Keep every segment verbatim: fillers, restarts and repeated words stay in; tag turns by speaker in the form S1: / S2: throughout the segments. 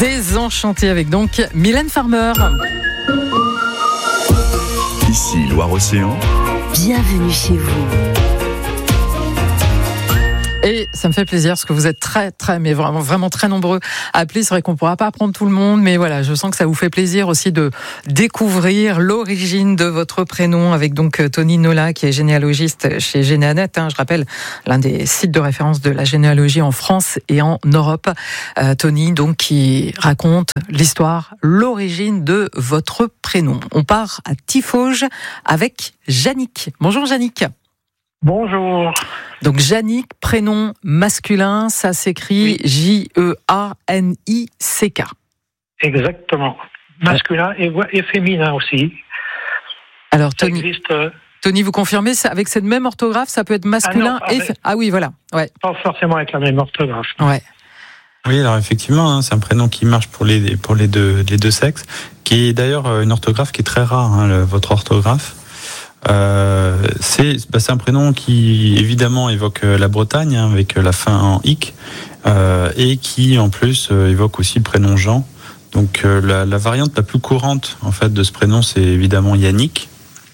S1: Désenchanté avec donc Mylène Farmer.
S2: Ici Loire-Océan.
S3: Bienvenue chez vous.
S1: Et ça me fait plaisir parce que vous êtes très, très, mais vraiment, vraiment très nombreux à appeler. C'est vrai qu'on ne pourra pas apprendre tout le monde, mais voilà, je sens que ça vous fait plaisir aussi de découvrir l'origine de votre prénom avec donc Tony Nola, qui est généalogiste chez Généanet. Hein, je rappelle, l'un des sites de référence de la généalogie en France et en Europe. Euh, Tony, donc, qui raconte l'histoire, l'origine de votre prénom. On part à Tiffauges avec Yannick. Bonjour Yannick.
S4: Bonjour.
S1: Donc Yannick, prénom masculin, ça s'écrit oui. J E A N I C K.
S4: Exactement. Masculin et, et féminin aussi.
S1: Alors Tony,
S4: existe, euh...
S1: Tony, vous confirmez, avec cette même orthographe, ça peut être masculin
S4: ah non,
S1: et... Avec... Ah oui, voilà. Ouais.
S4: Pas forcément avec la même orthographe.
S1: Ouais.
S5: Oui, alors effectivement, hein, c'est un prénom qui marche pour les, pour les, deux, les deux sexes, qui est d'ailleurs une orthographe qui est très rare, hein, le, votre orthographe. Euh, c'est, bah, c'est un prénom qui évidemment évoque la Bretagne, hein, avec la fin en ic, euh, et qui en plus euh, évoque aussi le prénom Jean. Donc euh, la, la variante la plus courante en fait de ce prénom, c'est évidemment Yannick.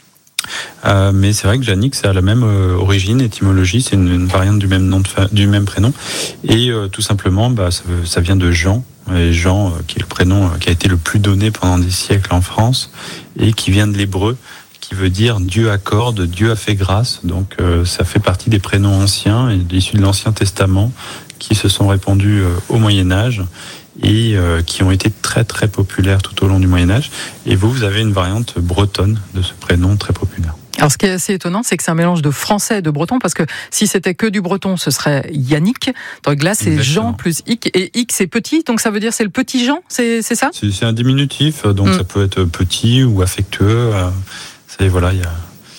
S5: Euh, mais c'est vrai que Yannick, ça a la même euh, origine, étymologie, c'est une, une variante du même nom de fa- du même prénom, et euh, tout simplement, bah, ça, ça vient de Jean. Et Jean, euh, qui est le prénom euh, qui a été le plus donné pendant des siècles en France, et qui vient de l'hébreu, qui veut dire Dieu accorde, Dieu a fait grâce. Donc euh, ça fait partie des prénoms anciens et issus de l'Ancien Testament qui se sont répandus euh, au Moyen-Âge et euh, qui ont été très très populaires tout au long du Moyen-Âge. Et vous, vous avez une variante bretonne de ce prénom très populaire.
S1: Alors ce qui est assez étonnant, c'est que c'est un mélange de français et de breton, parce que si c'était que du breton, ce serait Yannick. Donc là, c'est Exactement. Jean plus Ic, et Ic c'est petit, donc ça veut dire c'est le petit Jean, c'est, c'est ça ?
S5: c'est, c'est un diminutif, donc mm. ça peut être petit ou affectueux. Euh, Et voilà, il y a.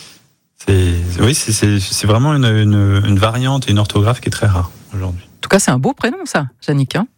S5: C'est, oui, c'est, c'est, c'est vraiment une, une, une variante et une orthographe qui est très rare aujourd'hui.
S1: En tout cas, c'est un beau prénom, ça, Yannick. Hein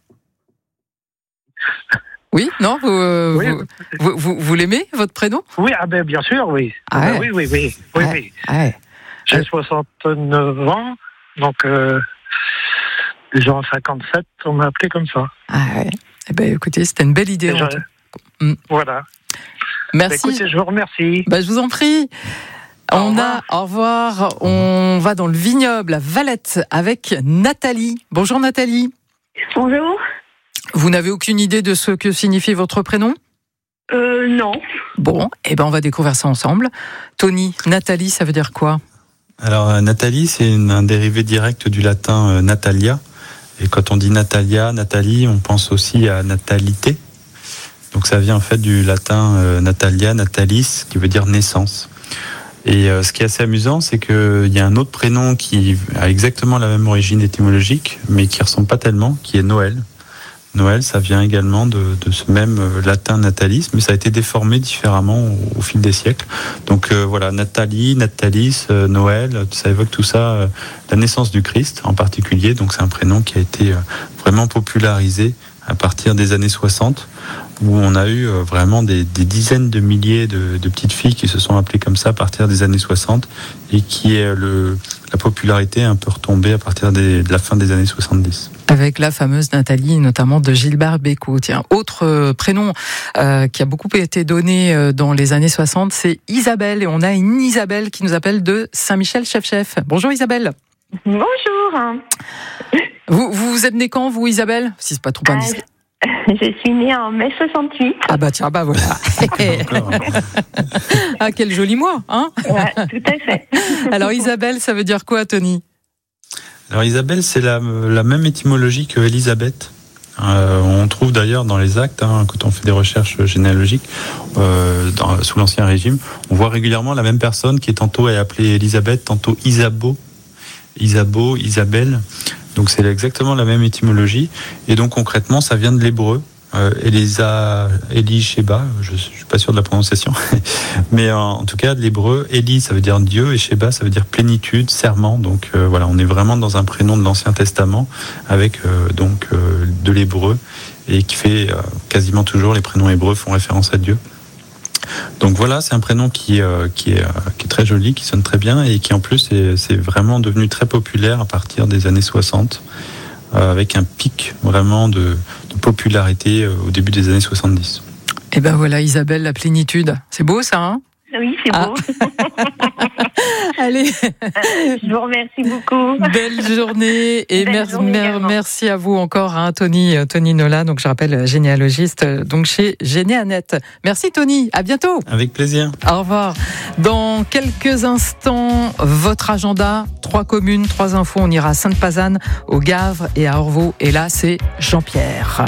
S1: oui, non, vous, euh, oui. Vous, vous, vous, vous l'aimez, votre prénom ?
S4: Oui, ah ben, bien sûr, oui.
S1: Ah ouais.
S4: oui, oui, oui, oui,
S1: ah
S4: oui.
S1: Ah ouais.
S4: J'ai euh... soixante-neuf ans, donc euh, déjà en cinquante-sept, on m'a appelé comme ça.
S1: Ah ouais. Eh ben, écoutez, c'était une belle idée.
S4: Mm. Voilà.
S1: Merci.
S4: Écoutez, je vous remercie.
S1: Bah, je vous en prie.
S4: Au
S1: on
S4: revoir.
S1: a, au revoir. On va dans le vignoble à Valette avec Nathalie. Bonjour Nathalie.
S6: Bonjour.
S1: Vous n'avez aucune idée de ce que signifie votre prénom ?
S6: Euh, non.
S1: Bon, eh ben on va découvrir ça ensemble. Tony, Nathalie, ça veut dire quoi ?
S5: Alors Nathalie, c'est une, un dérivé direct du latin euh, Natalia. Et quand on dit Natalia, Nathalie, on pense aussi à natalité. Donc ça vient en fait du latin euh, Natalia, Natalis, qui veut dire naissance. Et euh, ce qui est assez amusant, c'est qu'il y a un autre prénom qui a exactement la même origine étymologique, mais qui ne ressemble pas tellement, qui est Noël. Noël, ça vient également de, de ce même euh, latin natalis, mais ça a été déformé différemment au, au fil des siècles. Donc euh, voilà, Nathalie, Natalis, euh, Noël, ça évoque tout ça, euh, la naissance du Christ en particulier. Donc c'est un prénom qui a été euh, vraiment popularisé à partir des années soixante, où on a eu vraiment des, des dizaines de milliers de, de petites filles qui se sont appelées comme ça à partir des années soixante, et qui est le, la popularité est un peu retombée à partir des, de la fin des années soixante-dix.
S1: Avec la fameuse Nathalie, notamment de Gilbert Bécaud. Tiens, autre euh, prénom euh, qui a beaucoup été donné euh, dans les années soixante, c'est Isabelle. Et on a une Isabelle qui nous appelle de Saint-Michel-Chef-Chef. Bonjour Isabelle.
S6: Bonjour.
S1: Vous, vous êtes née quand, vous, Isabelle ? Si c'est pas trop indiscret.
S6: Euh, je suis née en mai soixante-huit.
S1: Ah bah tiens, bah voilà. Ah, quel joli mois, hein ?
S6: Ouais, tout à fait.
S1: Alors Isabelle, ça veut dire quoi, Tony ?
S5: Alors Isabelle, c'est la, la même étymologie que Elisabeth. Euh, on trouve d'ailleurs dans les actes, hein, quand on fait des recherches généalogiques, euh, dans, sous l'Ancien Régime, on voit régulièrement la même personne qui est tantôt est appelée Elisabeth, tantôt Isabeau, Isabeau, Isabelle. Donc c'est exactement la même étymologie. Et donc concrètement, ça vient de l'hébreu. Euh, Elisa, Eli-Sheba, je ne suis pas sûr de la prononciation, mais en, en tout cas de l'hébreu, Eli ça veut dire Dieu et Sheba ça veut dire plénitude, serment. Donc euh, voilà, on est vraiment dans un prénom de l'Ancien Testament avec euh, donc euh, de l'hébreu, et qui fait euh, quasiment toujours les prénoms hébreux font référence à Dieu. Donc voilà, c'est un prénom qui, euh, qui, est, euh, qui est très joli, qui sonne très bien, et qui en plus est, c'est vraiment devenu très populaire à partir des années soixante, euh, avec un pic vraiment de, de popularité au début des années soixante-dix.
S1: Et ben voilà, Isabelle, la plénitude. C'est beau ça, hein ?
S6: Oui, c'est
S1: Ah.
S6: beau.
S1: Allez,
S6: Je vous remercie beaucoup.
S1: belle journée et
S6: Belle
S1: mer-
S6: journée
S1: mer-
S6: également.
S1: merci à vous encore, hein, Tony, Tony Nola, donc je rappelle généalogiste, donc chez Généanet. Merci Tony, à bientôt.
S5: Avec plaisir.
S1: Au revoir. Dans quelques instants, votre agenda, trois communes, trois infos. On ira à Sainte-Pazanne, au Gavre et à Orvaux. Et là, c'est Jean-Pierre.